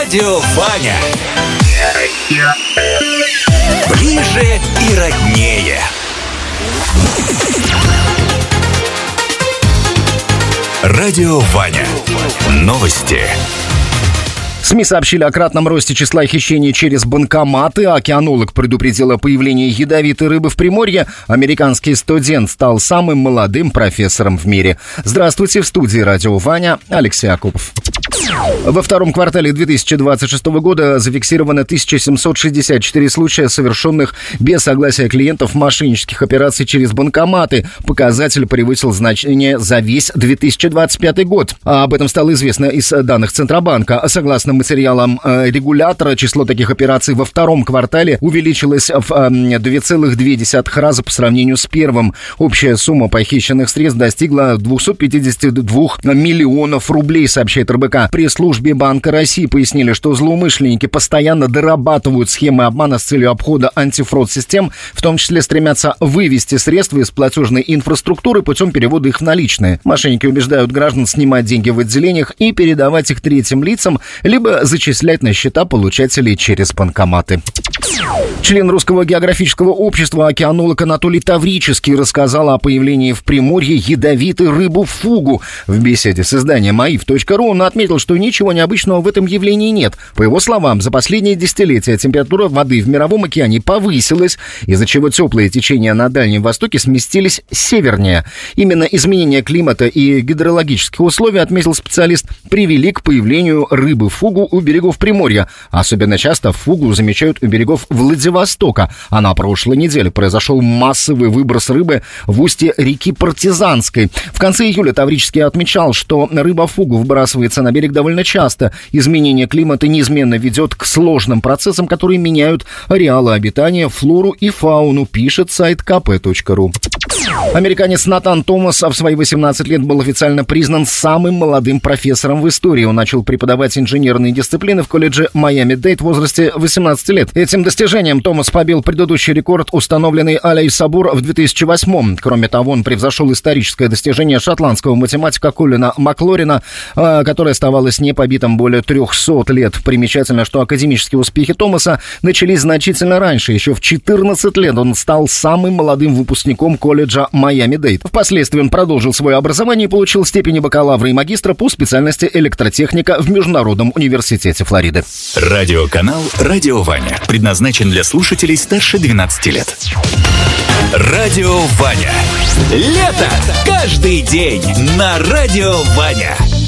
Радио Ваня. Ближе и роднее. Радио Ваня. Новости. СМИ сообщили о кратном росте числа хищений через банкоматы. Океанолог предупредил о появлении ядовитой рыбы в Приморье. Американский студент стал самым молодым профессором в мире. Здравствуйте, в студии Радио Ваня Алексей Акопов. Во втором квартале 2026 года зафиксировано 1764 случая, совершенных без согласия клиентов мошеннических операций через банкоматы. Показатель превысил значение за весь 2025 год. Об этом стало известно из данных Центробанка. Согласно материалам регулятора, число таких операций во втором квартале увеличилось в 2,2 раза по сравнению с первым. Общая сумма похищенных средств достигла 252 миллионов рублей, сообщает РБК. При службе Банка России пояснили, что злоумышленники постоянно дорабатывают схемы обмана с целью обхода антифрод-систем, в том числе стремятся вывести средства из платежной инфраструктуры путем перевода их в наличные. Мошенники убеждают граждан снимать деньги в отделениях и передавать их третьим лицам, либо зачислять на счета получателей через банкоматы. Член Русского географического общества океанолог Анатолий Таврический рассказал о появлении в Приморье ядовитой рыбы фугу. В беседе с изданием aif.ru он отметил, что ничего необычного в этом явлении нет. По его словам, за последние десятилетия температура воды в Мировом океане повысилась, из-за чего теплые течения на Дальнем Востоке сместились севернее. Именно изменение климата и гидрологических условий, отметил специалист, привели к появлению рыбы фугу у берегов Приморья. Особенно часто фугу замечают у берегов Владивостока. А на прошлой неделе произошел массовый выброс рыбы в устье реки Партизанской. В конце июля Таврический отмечал, что рыба фугу выбрасывается на берег довольно часто. Изменение климата неизменно ведет к сложным процессам, которые меняют ареалы обитания, флору и фауну, пишет сайт kp.ru. Американец Натан Томас в свои 18 лет был официально признан самым молодым профессором в истории. Он начал преподавать инженерные дисциплины в колледже Майами-Дейд в возрасте 18 лет. Этим достижением Томас побил предыдущий рекорд, установленный Алей Сабур в 2008-м. Кроме того, он превзошел историческое достижение шотландского математика Колина Маклорина, которое оставалось непобитым более 300 лет. Примечательно, что академические успехи Томаса начались значительно раньше. Еще в 14 лет он стал самым молодым выпускником колледжа Майами-Дейд. Впоследствии он продолжил свое образование и получил степени бакалавра и магистра по специальности электротехника в Международном университете Флориды. Радиоканал «Радио Ваня» предназначен для слушателей старше 12 лет. Радио Ваня. Лето каждый день на Радио Ваня.